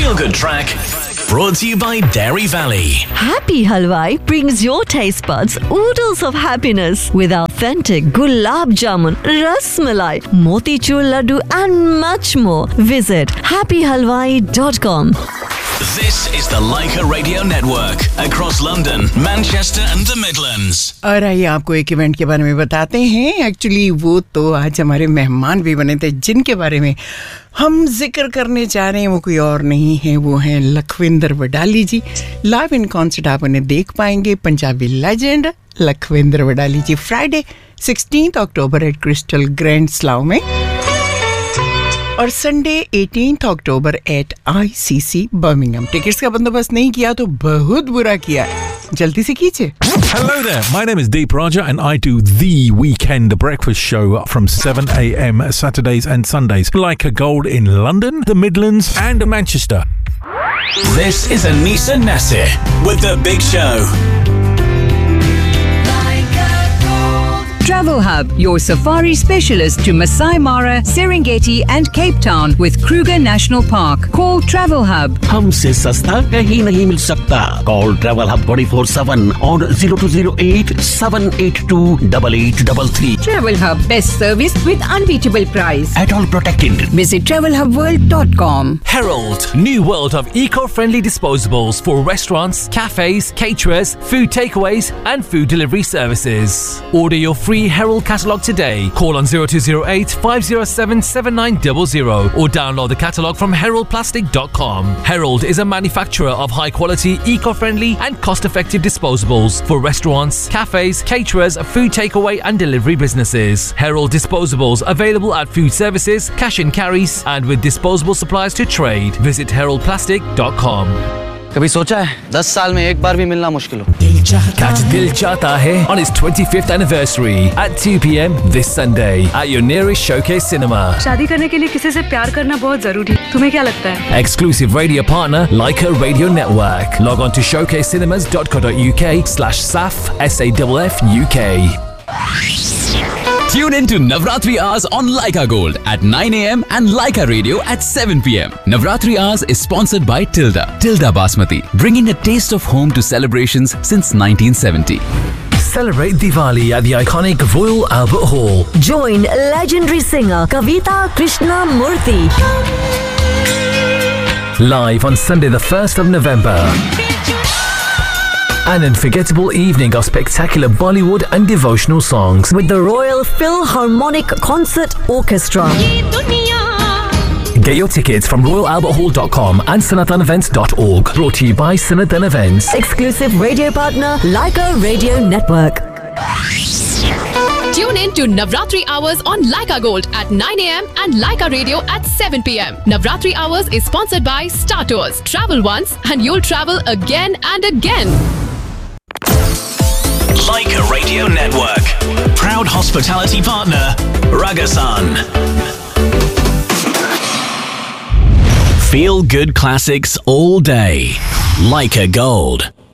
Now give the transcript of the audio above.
feel-good track brought to you by Dairy Valley. Happy Halwai brings your taste buds oodles of happiness with authentic gulab jamun, ras malai, motichur laddu and much more. Visit happyhalwai.com. This is the Leica Radio Network across London, Manchester and the Midlands. और आइए आपको एक event के बारे में बताते हैं. Actually वो तो आज हमारे मेहमान भी बने थे जिनके बारे में हम जिक्र करने जा रहे हैं. वो कोई और नहीं है, वो हैं लखविंदर वडाली जी. लाइव इन कॉन्सर्ट आप उन्हें देख पाएंगे. पंजाबी लेजेंड लखविंदर वडाली जी फ्राइडे 16 अक्टूबर एट क्रिस्टल ग्रैंड स्लाव में और संडे 18 अक्टूबर एट ICC बर्मिंघम. टिकट्स का बंदोबस्त नहीं किया तो बहुत बुरा किया. जल्दी से कीजिए. Hello there, my name is Deep Raja and I do The Weekend Breakfast Show from 7 a.m. Saturdays and Sundays. Leica Gold in London, the Midlands and Manchester. This is Anissa Nasir with The Big Show. Travel Hub, your safari specialist to Masai Mara, Serengeti and Cape Town with Kruger National Park. Call Travel Hub. हमसे सस्ता कहीं नहीं मिल सकता. Call Travel Hub 24/7 on 0208 782 8833. Travel Hub, best service with unbeatable price. At all protected. Visit travelhubworld.com. Herald, new world of eco-friendly disposables for restaurants, cafes, caterers, food takeaways and food delivery services. Order your free Herald catalogue today. Call on 0208 507 7900 or download the catalogue from heraldplastic.com. Herald is a manufacturer of high-quality, eco-friendly and cost-effective disposables for restaurants, cafes, caterers, food takeaway and delivery businesses. Herald disposables available at food services, cash and carries and with disposable supplies to trade. Visit heraldplastic.com. कभी सोचा है 10 साल में एक बार भी मिलना मुश्किल हो? Catch Dil Chahta Hai on its 25th anniversary at 2 p.m. this Sunday at your nearest Showcase Cinema. शादी करने के लिए किसी से प्यार करना बहुत जरूरी है. तुम्हें क्या लगता है? Exclusive radio partner Leica Radio Network. Log on to showcasecinemas.co.uk/SAF UK. Tune in to Navratri Hours on Leica Gold at 9 a.m. and Leica Radio at 7 p.m. Navratri Hours is sponsored by Tilda Basmati, bringing a taste of home to celebrations since 1970. Celebrate Diwali at the iconic Royal Albert Hall. Join legendary singer Kavita Krishnamurthy Live on Sunday the 1st of November. An unforgettable evening of spectacular Bollywood and devotional songs with the Royal Philharmonic Concert Orchestra. Get your tickets from royalalberthall.com and sanatanevents.org. Brought to you by Sanatan Events. Exclusive radio partner Leica Radio Network. Tune in to Navratri Hours on Leica Gold at 9 a.m. and Leica Radio at 7 p.m. Navratri Hours is sponsored by Star Tours. Travel once and you'll travel again and again. Leica Radio Network. Proud hospitality partner, Ragasan. Feel good classics all day. Leica Gold.